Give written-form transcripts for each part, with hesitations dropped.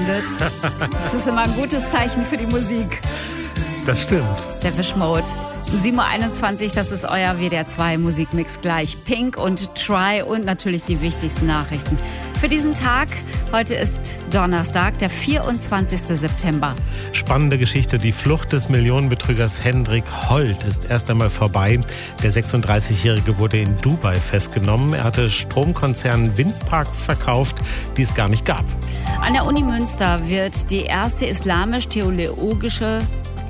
spendet. Das ist immer ein gutes Zeichen für die Musik. Das stimmt. Depeche Mode. Um 7.21 Uhr, das ist euer WDR 2 Musikmix gleich. Pink und Try und natürlich die wichtigsten Nachrichten für diesen Tag. Heute ist Donnerstag, der 24. September. Spannende Geschichte. Die Flucht des Millionenbetrügers Hendrik Holt ist erst einmal vorbei. Der 36-Jährige wurde in Dubai festgenommen. Er hatte Stromkonzernen Windparks verkauft, die es gar nicht gab. An der Uni Münster wird die erste islamisch-theologische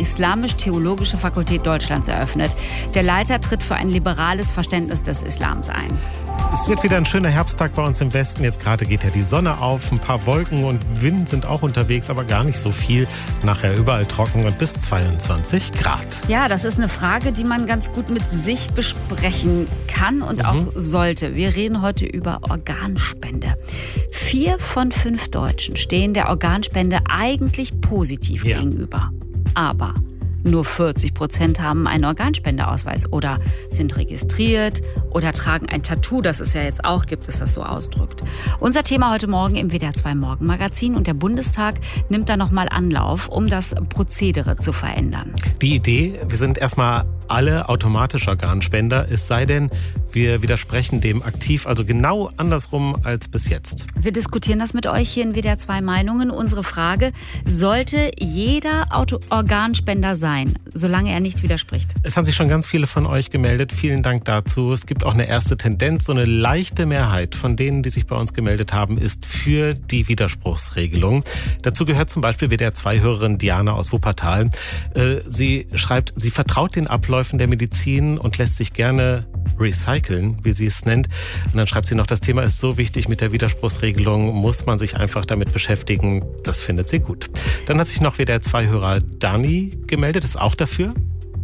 Fakultät Deutschlands eröffnet. Der Leiter tritt für ein liberales Verständnis des Islams ein. Es wird wieder ein schöner Herbsttag bei uns im Westen. Jetzt gerade geht ja die Sonne auf. Ein paar Wolken und Wind sind auch unterwegs, aber gar nicht so viel. Nachher überall trocken und bis 22 Grad. Ja, das ist eine Frage, die man ganz gut mit sich besprechen kann und auch sollte. Wir reden heute über Organspende. 4 von 5 Deutschen stehen der Organspende eigentlich positiv gegenüber. Aber nur 40% haben einen Organspendeausweis oder sind registriert oder tragen ein Tattoo, das es ja jetzt auch gibt, das das so ausdrückt. Unser Thema heute Morgen im WDR 2 Morgenmagazin, und der Bundestag nimmt da nochmal Anlauf, um das Prozedere zu verändern. Die Idee, wir sind erstmal alle automatisch Organspender, es sei denn, wir widersprechen dem aktiv, also genau andersrum als bis jetzt. Wir diskutieren das mit euch hier in WDR 2 Meinungen. Unsere Frage: Sollte jeder Organspender sein, solange er nicht widerspricht? Es haben sich schon ganz viele von euch gemeldet. Vielen Dank dazu. Es gibt auch eine erste Tendenz. So eine leichte Mehrheit von denen, die sich bei uns gemeldet haben, ist für die Widerspruchsregelung. Dazu gehört zum Beispiel WDR 2-Hörerin Diana aus Wuppertal. Sie schreibt, sie vertraut den Abläufen der Medizin und lässt sich gerne recyceln, wie sie es nennt. Und dann schreibt sie noch, das Thema ist so wichtig mit der Widerspruchsregelung, muss man sich einfach damit beschäftigen. Das findet sie gut. Dann hat sich noch WDR 2-Hörer Dani gemeldet, ist auch dafür.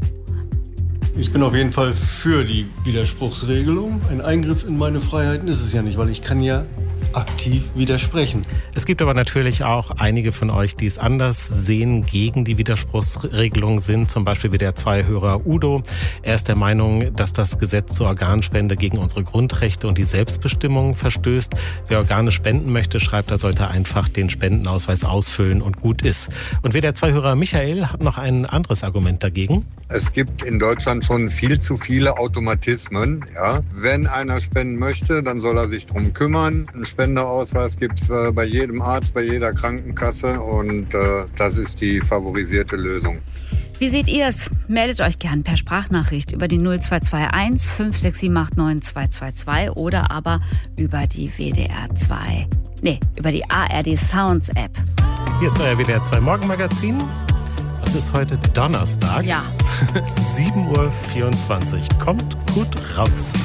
Ich bin auf jeden Fall für die Widerspruchsregelung. Ein Eingriff in meine Freiheiten ist es ja nicht, weil ich kann ja aktiv widersprechen. Es gibt aber natürlich auch einige von euch, die es anders sehen, gegen die Widerspruchsregelung sind. Zum Beispiel WDR 2-Hörer Udo. Er ist der Meinung, dass das Gesetz zur Organspende gegen unsere Grundrechte und die Selbstbestimmung verstößt. Wer Organe spenden möchte, schreibt, er sollte einfach den Spendenausweis ausfüllen und gut ist. Und WDR 2-Hörer Michael hat noch ein anderes Argument dagegen. Es gibt in Deutschland schon viel zu viele Automatismen. Ja. Wenn einer spenden möchte, dann soll er sich drum kümmern. Ein Spendeausweis gibt es bei jedem Arzt, bei jeder Krankenkasse, und das ist die favorisierte Lösung. Wie seht ihr es? Meldet euch gern per Sprachnachricht über die 0221 56789 222 oder aber über die über die ARD Sounds App. Hier ist euer WDR 2 Morgenmagazin. Es ist heute Donnerstag. Ja. 7.24 Uhr. Kommt gut raus.